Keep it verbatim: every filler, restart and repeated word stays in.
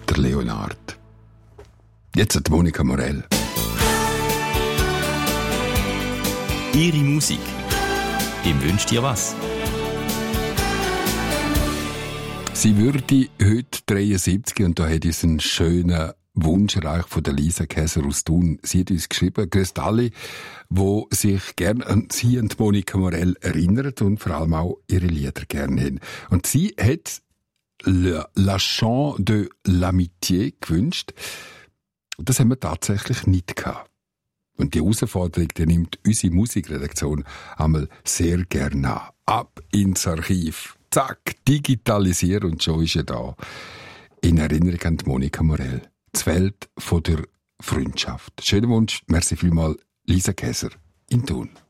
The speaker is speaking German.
der Leonard. Jetzt hat Monika Morell. Ihre Musik. Wem wünscht ihr was? Sie würde heute dreiundsiebzig und da hat uns einen schönen Wunsch erreicht von der Lisa Käser aus Thun. Sie hat uns geschrieben, grüßt alle, die sich gerne an sie und Monika Morell erinnern und vor allem auch ihre Lieder gerne haben. Und sie hat La, La Chant de l'Amitié gewünscht. Das haben wir tatsächlich nicht gehabt. Und die Herausforderung, die nimmt unsere Musikredaktion einmal sehr gerne an. Ab ins Archiv. Zack, digitalisieren und schon ist er da. In Erinnerung an Monika Morell. Die Welt von der Freundschaft. Schönen Wunsch. Merci vielmals, Lisa Käser in Thun.